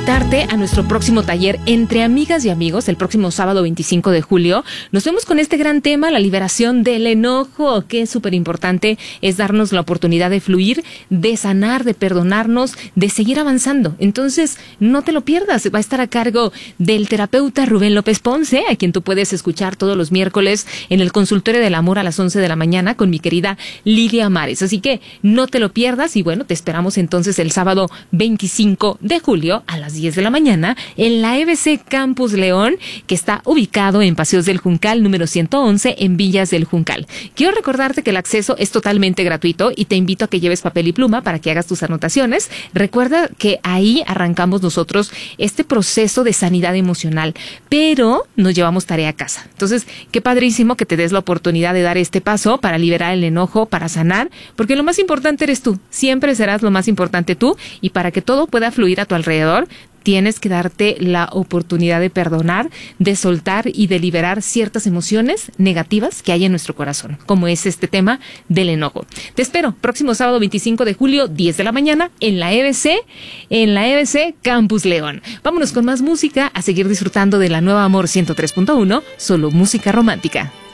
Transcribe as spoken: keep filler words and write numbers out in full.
invitarte a nuestro próximo taller Entre Amigas y Amigos, el próximo sábado veinticinco de julio. Nos vemos con este gran tema, la liberación del enojo, que es súper importante, es darnos la oportunidad de fluir, de sanar, de perdonarnos, de seguir avanzando. Entonces, no te lo pierdas, va a estar a cargo del terapeuta Rubén López Ponce, a quien tú puedes escuchar todos los miércoles en el Consultorio del Amor a las once de la mañana con mi querida Lidia Mares. Así que no te lo pierdas y bueno, te esperamos entonces el sábado veinticinco de julio a las diez de la mañana en la E B C Campus León, que está ubicado en Paseos del Juncal número ciento once en Villas del Juncal. Quiero recordarte que el acceso es totalmente gratuito y te invito a que lleves papel y pluma para que hagas tus anotaciones. Recuerda que ahí arrancamos nosotros este proceso de sanidad emocional, pero nos llevamos tarea a casa. Entonces, qué padrísimo que te des la oportunidad de dar este paso para liberar el enojo, para sanar, porque lo más importante eres tú. Siempre serás lo más importante tú, y para que todo pueda fluir a tu alrededor, tienes que darte la oportunidad de perdonar, de soltar y de liberar ciertas emociones negativas que hay en nuestro corazón, como es este tema del enojo. Te espero próximo sábado veinticinco de julio, diez de la mañana, en la E B C, en la E B C Campus León. Vámonos con más música, a seguir disfrutando de la nueva Amor ciento tres punto uno, solo música romántica.